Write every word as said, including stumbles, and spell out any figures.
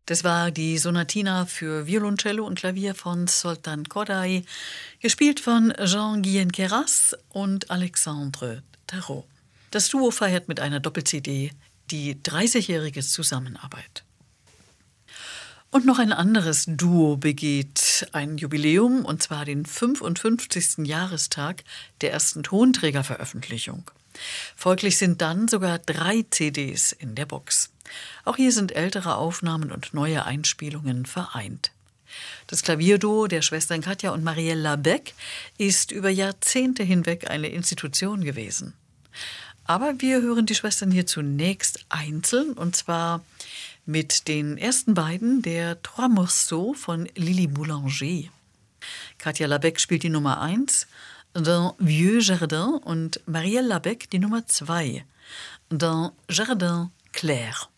Das war die Sonatina für Violoncello und Klavier von Zoltán Kodály, gespielt von Jean-Guyen Queyras und Alexandre Tarot. Das Duo feiert mit einer Doppel-C D die dreißigjährige Zusammenarbeit. Und noch ein anderes Duo begeht ein Jubiläum, und zwar den fünfundfünfzigsten Jahrestag der ersten Tonträgerveröffentlichung. Folglich sind dann sogar drei C Ds in der Box. Auch hier sind ältere Aufnahmen und neue Einspielungen vereint. Das Klavierduo der Schwestern Katja und Marielle Labec ist über Jahrzehnte hinweg eine Institution gewesen. Aber wir hören die Schwestern hier zunächst einzeln, und zwar mit den ersten beiden der Trois Morceaux von Lili Boulanger. Katja Labec spielt die Nummer eins, Dans Vieux Jardin, und Marielle Labec die Nummer zwei, Dans Jardin Clair.